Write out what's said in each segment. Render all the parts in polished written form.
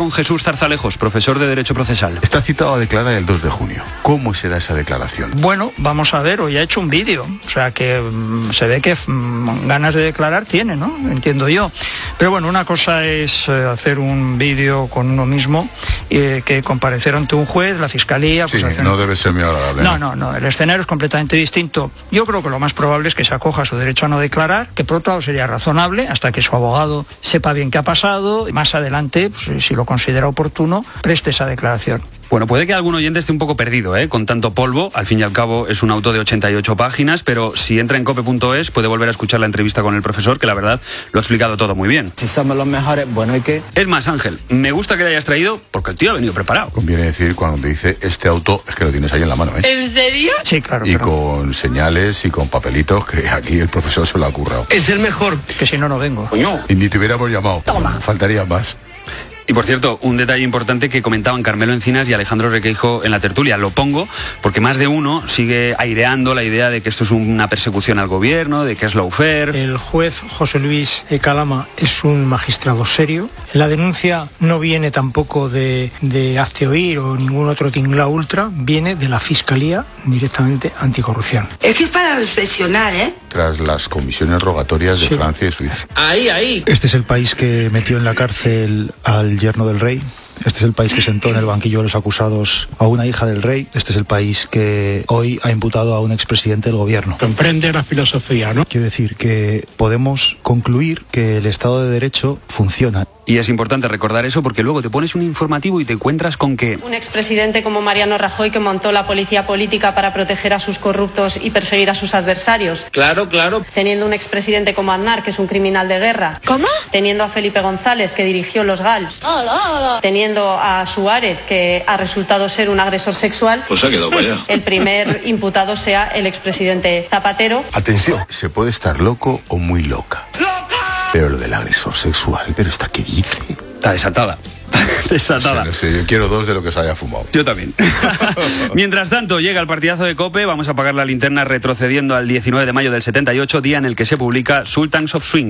con Jesús Zarzalejos, profesor de Derecho Procesal. Está citado a declarar el 2 de junio. ¿Cómo será esa declaración? Bueno, vamos a ver, hoy ha hecho un vídeo, o sea que se ve que ganas de declarar tiene, ¿no? Entiendo yo. Pero bueno, una cosa es hacer un vídeo con uno mismo, que comparecer ante un juez, la fiscalía... Sí, no debe ser muy agradable. No, el escenario es completamente distinto. Yo creo que lo más probable es que se acoja a su derecho a no declarar, que por otro lado sería razonable hasta que su abogado sepa bien qué ha pasado, más adelante, pues, si lo considera oportuno, preste esa declaración. Bueno, puede que algún oyente esté un poco perdido, con tanto polvo. Al fin y al cabo es un auto de 88 páginas, pero si entra en cope.es puede volver a escuchar la entrevista con el profesor, que la verdad lo ha explicado todo muy bien. Si somos los mejores, bueno, ¿y qué? Es más, Ángel, me gusta que le hayas traído porque el tío ha venido preparado. Conviene decir cuando te dice este auto es que lo tienes ahí en la mano, ¿En serio? Sí, claro. Y con señales y con papelitos que aquí el profesor se lo ha currado. Es el mejor. Que si no, no vengo. Coño. Y ni te hubiéramos llamado. Toma. Faltaría más. Y por cierto, un detalle importante que comentaban Carmelo Encinas y Alejandro Requeijo en la tertulia. Lo pongo porque más de uno sigue aireando la idea de que esto es una persecución al gobierno, de que es lawfare. El juez José Luis Calama es un magistrado serio. La denuncia no viene tampoco de Hazte Oír o ningún otro tinglao ultra, viene de la Fiscalía directamente anticorrupción. Es que es para reflexionar, ¿eh? Tras las comisiones rogatorias de Francia y Suiza. Ahí. Este es el país que metió en la cárcel al yerno del rey. Este es el país que sentó en el banquillo de los acusados a una hija del rey. Este es el país que hoy ha imputado a un expresidente del gobierno. Comprende la filosofía, ¿no? Quiero decir que podemos concluir que el Estado de Derecho funciona. Y es importante recordar eso porque luego te pones un informativo y te encuentras con que... Un expresidente como Mariano Rajoy, que montó la policía política para proteger a sus corruptos y perseguir a sus adversarios. Claro. Teniendo un expresidente como Aznar, que es un criminal de guerra. ¿Cómo? Teniendo a Felipe González, que dirigió los GAL. Hola. Teniendo a Suárez, que ha resultado ser un agresor sexual. Pues ha quedado para allá. El primer imputado sea el expresidente Zapatero. Atención, se puede estar loco o muy loca. ¡Loca! Pero lo del agresor sexual, ¿pero esta qué dice? Está desatada. Desatada. No sé, yo quiero 2 de lo que se haya fumado. Yo también. Mientras tanto, llega el partidazo de COPE. Vamos a apagar la linterna retrocediendo al 19 de mayo del 78, día en el que se publica Sultans of Swing.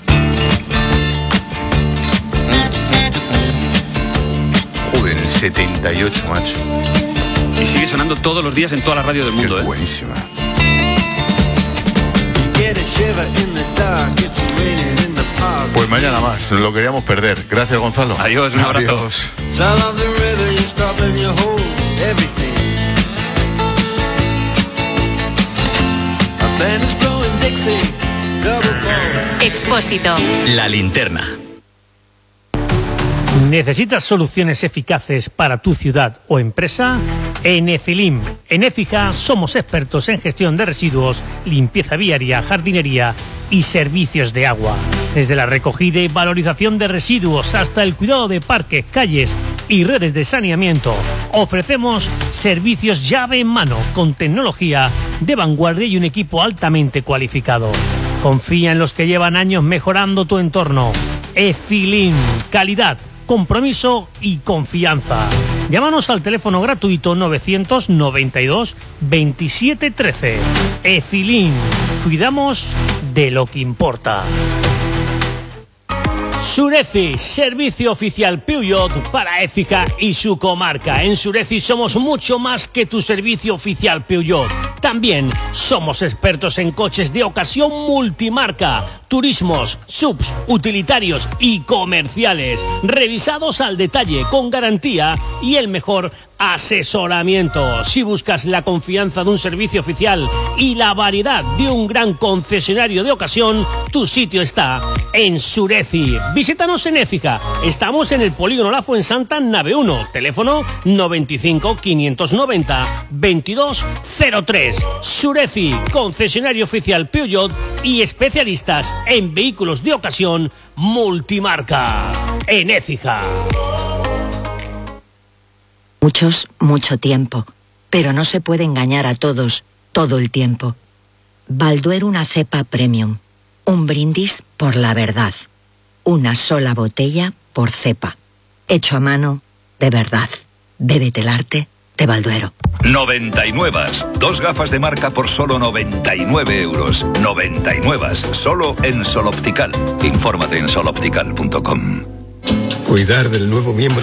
Joder, el 78, macho. Y sigue sonando todos los días en toda la radio del mundo. Es buenísima. Pues mañana más, lo queríamos perder. Gracias, Gonzalo. Adiós, un abrazo. Adiós. Expósito. La linterna. ¿Necesitas soluciones eficaces para tu ciudad o empresa? En Ecilim, en Écija, somos expertos en gestión de residuos, limpieza viaria, jardinería y servicios de agua. Desde la recogida y valorización de residuos hasta el cuidado de parques, calles y redes de saneamiento, ofrecemos servicios llave en mano con tecnología de vanguardia y un equipo altamente cualificado. Confía en los que llevan años mejorando tu entorno. Ecilim, calidad, compromiso y confianza. Llámanos al teléfono gratuito 992 27 13. Ecilim, cuidamos de lo que importa. Sureci, servicio oficial Peugeot para Écija y su comarca. En Sureci somos mucho más que tu servicio oficial Peugeot. También somos expertos en coches de ocasión multimarca, turismos, subs, utilitarios y comerciales. Revisados al detalle, con garantía y el mejor asesoramiento. Si buscas la confianza de un servicio oficial y la variedad de un gran concesionario de ocasión, tu sitio está en Sureci. Visítanos en Écija. Estamos en el Polígono La Fuensanta, nave 1. Teléfono 95 590 2203. Sureci, concesionario oficial Peugeot y especialistas en vehículos de ocasión multimarca. En Écija. Mucho tiempo, pero no se puede engañar a todos, todo el tiempo. Balduero, una cepa premium. Un brindis por la verdad. Una sola botella por cepa. Hecho a mano, de verdad. Bébete el arte de Balduero. 99. 2 gafas de marca por solo 99 euros. 99. Solo en Soloptical. Infórmate en soloptical.com. Cuidar del nuevo miembro